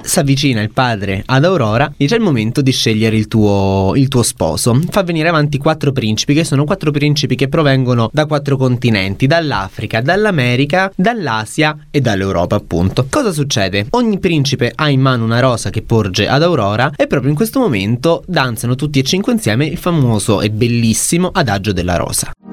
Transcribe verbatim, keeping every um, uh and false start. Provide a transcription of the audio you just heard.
Si avvicina il padre ad Aurora, dice: è il momento di scegliere il tuo, il tuo sposo. Fa venire avanti quattro principi, che sono quattro principi che provengono da quattro continenti: dall'Africa, dall'America, dall'Asia e dall'Europa, appunto. Cosa succede? Ogni principe ha in mano una rosa che porge ad Aurora, e proprio in questo momento danzano tutti e cinque insieme il famoso e bellissimo adagio della rosa.